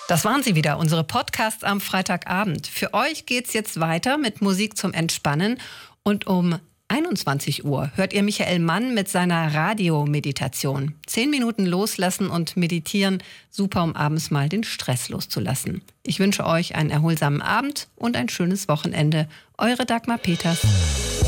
Das waren sie wieder, unsere Podcasts am Freitagabend. Für euch geht's jetzt weiter mit Musik zum Entspannen. Und um 21 Uhr hört ihr Michael Mann mit seiner Radiomeditation. 10 Minuten loslassen und meditieren, super, um abends mal den Stress loszulassen. Ich wünsche euch einen erholsamen Abend und ein schönes Wochenende. Eure Dagmar Peters.